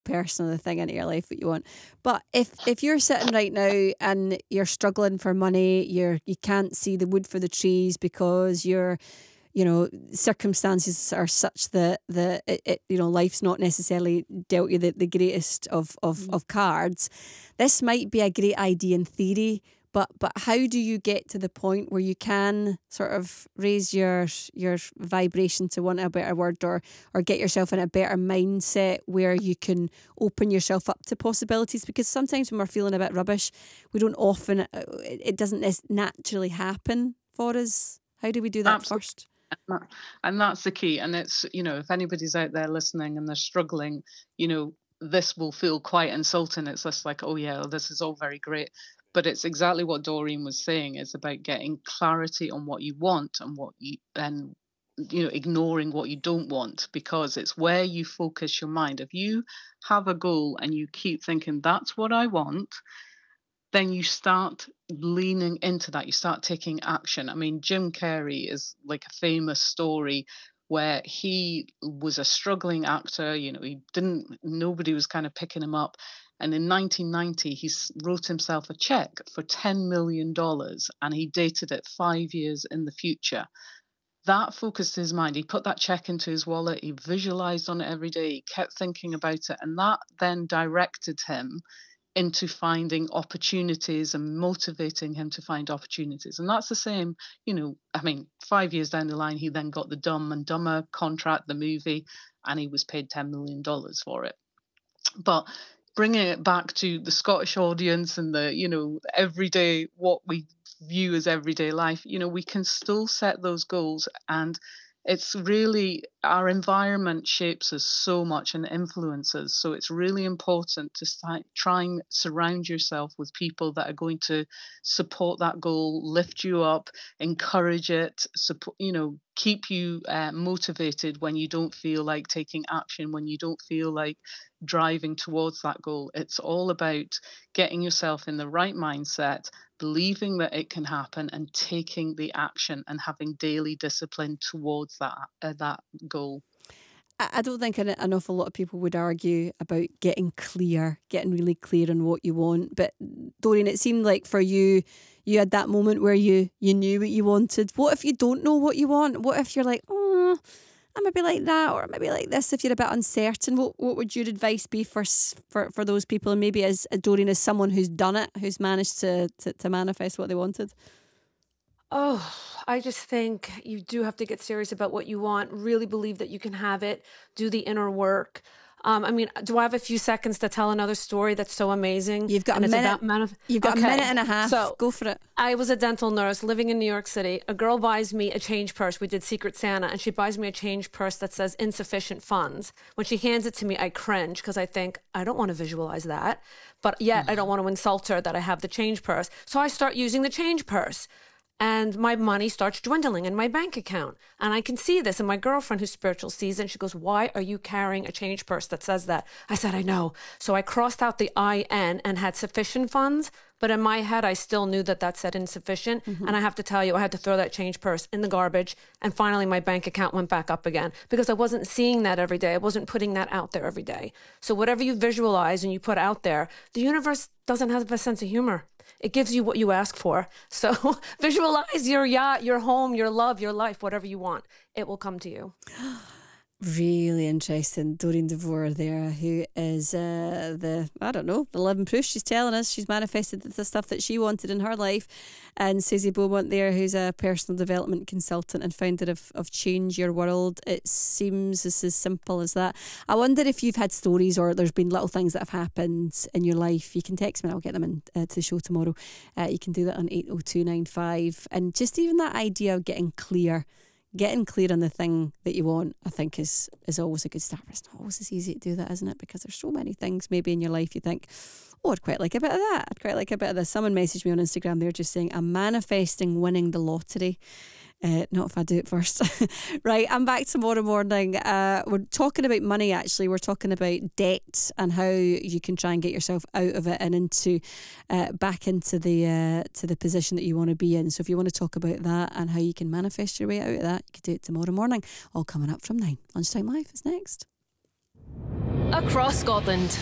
person or the thing into your life that you want. But if you're sitting right now and you're struggling for money, you can't see the wood for the trees because circumstances are such that life's not necessarily dealt you the greatest of cards. This might be a great idea in theory, but how do you get to the point where you can sort of raise your vibration, to want a better word, or get yourself in a better mindset where you can open yourself up to possibilities? Because sometimes when we're feeling a bit rubbish, we don't often, it doesn't naturally happen for us. How do we do that Absolutely. first? And that's the key. And it's, if anybody's out there listening and they're struggling, this will feel quite insulting. It's just like, oh yeah, this is all very great. But it's exactly what Doreen was saying. It's about getting clarity on what you want and ignoring what you don't want, because it's where you focus your mind. If you have a goal and you keep thinking, that's what I want, then you start leaning into that. You start taking action. I mean, Jim Carrey is like a famous story where he was a struggling actor. Nobody was kind of picking him up. And in 1990, he wrote himself a check for $10 million and he dated it 5 years in the future. That focused his mind. He put that check into his wallet. He visualized on it every day. He kept thinking about it. And that then directed him into finding opportunities and motivating him to find opportunities. And that's the same, 5 years down the line, he then got the Dumb and Dumber contract, the movie, and he was paid $10 million for it. But bringing it back to the Scottish audience and the, everyday, what we view as everyday life, we can still set those goals. And it's really, our environment shapes us so much and influences. So it's really important to try and surround yourself with people that are going to support that goal, lift you up, encourage it, support, keep you motivated when you don't feel like taking action, when you don't feel like driving towards that goal. It's all about getting yourself in the right mindset, believing that it can happen, and taking the action and having daily discipline towards that goal. I don't think an awful lot of people would argue about getting really clear on what you want. But Doreen, it seemed like for you had that moment where you knew what you wanted. What if you don't know what you want? What if you're like, oh, I might be like that, or maybe like this? If you're a bit uncertain, what would your advice be for those people? And maybe as Doreen, as someone who's done it, who's managed to manifest what they wanted. Oh, I just think you do have to get serious about what you want, really believe that you can have it, do the inner work. Do I have a few seconds to tell another story that's so amazing? You've got a minute. You've got a minute and a half. So go for it. I was a dental nurse living in New York City. A girl buys me a change purse. We did Secret Santa, and she buys me a change purse that says insufficient funds. When she hands it to me, I cringe because I think, I don't want to visualize that. But yet I don't want to insult her that I have the change purse. So I start using the change purse. And my money starts dwindling in my bank account. And I can see this. And my girlfriend, who's spiritual, sees it. And she goes, why are you carrying a change purse that says that? I said, I know. So I crossed out the IN and had sufficient funds. But in my head, I still knew that said insufficient. Mm-hmm. And I have to tell you, I had to throw that change purse in the garbage. And finally, my bank account went back up again because I wasn't seeing that every day. I wasn't putting that out there every day. So whatever you visualize and you put out there, the universe doesn't have a sense of humor. It gives you what you ask for. So visualize your yacht, your home, your love, your life, whatever you want. It will come to you. Really interesting. Doreen Devore there, who is the living proof. She's telling us she's manifested the stuff that she wanted in her life. And Susie Beaumont there, who's a personal development consultant and founder of Change Your World. It seems it's as simple as that. I wonder if you've had stories or there's been little things that have happened in your life. You can text me and I'll get them in to the show tomorrow. You can do that on 80295. And just even that idea of getting clear on the thing that you want, I think is always a good start. But it's not always as easy to do that, isn't it? Because there's so many things maybe in your life you think, oh, I'd quite like a bit of that. I'd quite like a bit of this. Someone messaged me on Instagram. They're just saying, I'm manifesting winning the lottery. Not if I do it first. Right, I'm back tomorrow morning. We're talking about money, actually. We're talking about debt and how you can try and get yourself out of it and into back into the position that you want to be in. So if you want to talk about that and how you can manifest your way out of that, you can do it tomorrow morning. All coming up from 9. Lunchtime Live is next. Across Scotland.